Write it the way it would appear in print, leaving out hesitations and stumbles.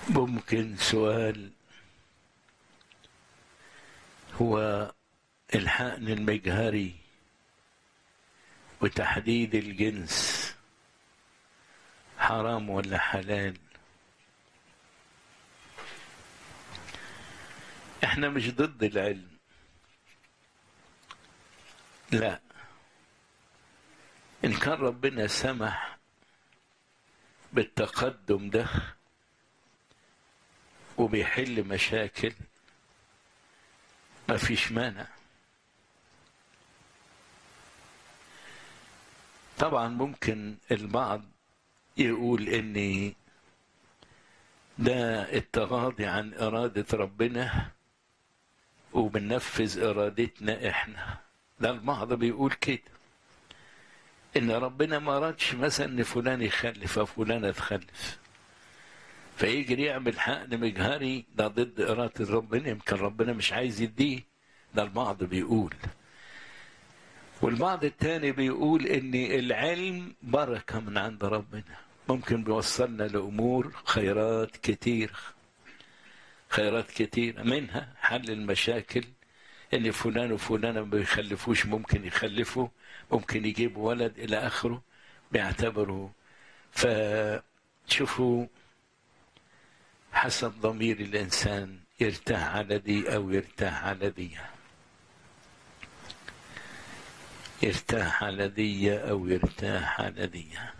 ممكن سؤال، هو الحقن المجهري وتحديد الجنس حرام ولا حلال؟ احنا مش ضد العلم، لا، ان كان ربنا سمح بالتقدم ده وبيحل مشاكل ما فيش مانع. طبعا ممكن البعض يقول ان ده التغاضي عن إرادة ربنا وبننفذ إرادتنا إحنا. ده البعض بيقول كده، إن ربنا ما أرادش مثلا إن فلان يخلف أو فلانة تخلف فيجري يعمل حقن مجهري، ده ضد إرادة ربنا، يمكن ربنا مش عايز يديه. ده البعض بيقول. والبعض التاني بيقول إن العلم بركة من عند ربنا، ممكن بيوصلنا لأمور خيرات كتير، خيرات كتير، منها حل المشاكل، ان فلان وفلانة ما بيخلفوش ممكن يخلفوا، ممكن يجيبوا ولد الى اخره، بيعتبروا. فشوفوا حسب ضمير الانسان يرتاح على دي او يرتاح على دي، يرتاح على دي او يرتاح على دي.